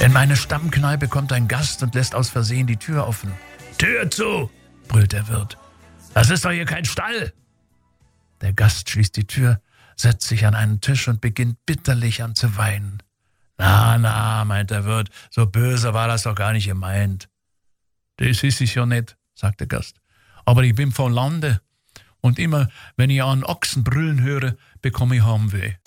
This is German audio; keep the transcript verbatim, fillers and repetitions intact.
In meine Stammkneipe kommt ein Gast und lässt aus Versehen die Tür offen. »Tür zu«, brüllt der Wirt. »Das ist doch hier kein Stall!« Der Gast schließt die Tür, setzt sich an einen Tisch und beginnt bitterlich an zu weinen. »Na, na«, meint der Wirt, »so böse war das doch gar nicht gemeint.« »Das ist es ja nicht«, sagt der Gast. »Aber ich bin vom Lande und immer, wenn ich einen Ochsen brüllen höre, bekomme ich Heimweh.«